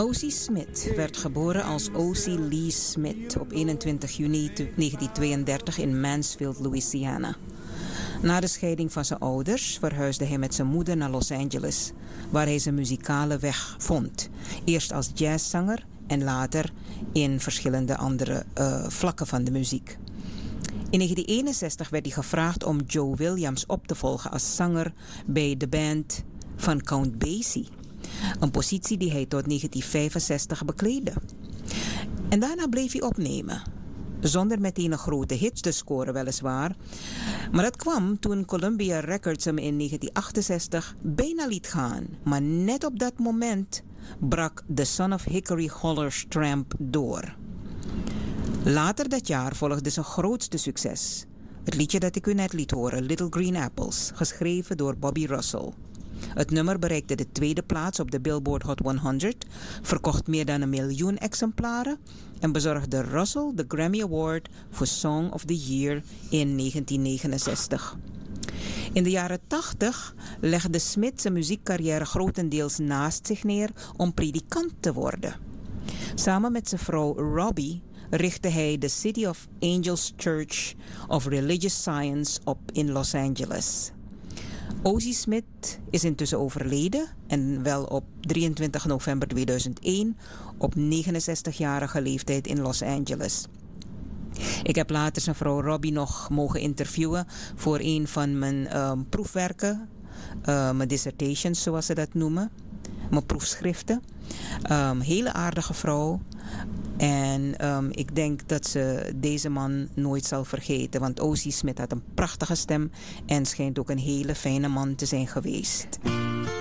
Ozzie Smith werd geboren als Ozzie Lee Smith op 21 juni 1932 in Mansfield, Louisiana. Na de scheiding van zijn ouders verhuisde hij met zijn moeder naar Los Angeles, waar hij zijn muzikale weg vond. Eerst als jazzzanger en later in verschillende andere vlakken van de muziek. In 1961 werd hij gevraagd om Joe Williams op te volgen als zanger bij de band van Count Basie. Een positie die hij tot 1965 bekleedde. En daarna bleef hij opnemen. Zonder meteen een grote hits te scoren weliswaar. Maar dat kwam toen Columbia Records hem in 1968 bijna liet gaan. Maar net op dat moment brak The Son of Hickory Holler's Tramp door. Later dat jaar volgde zijn grootste succes. Het liedje dat ik u net liet horen, Little Green Apples, geschreven door Bobby Russell. Het nummer bereikte de tweede plaats op de Billboard Hot 100, verkocht meer dan 1 miljoen exemplaren en bezorgde Russell de Grammy Award voor Song of the Year in 1969. In de jaren 80 legde Smith zijn muziekcarrière grotendeels naast zich neer om predikant te worden. Samen met zijn vrouw Robbie richtte hij de City of Angels Church of Religious Science op in Los Angeles. Ozzie Smith is intussen overleden en wel op 23 november 2001 op 69-jarige leeftijd in Los Angeles. Ik heb later zijn vrouw Robbie nog mogen interviewen voor een van mijn proefwerken, mijn dissertations zoals ze dat noemen, mijn proefschriften. Hele aardige vrouw. En ik denk dat ze deze man nooit zal vergeten. Want Ozzie Smith had een prachtige stem en schijnt ook een hele fijne man te zijn geweest.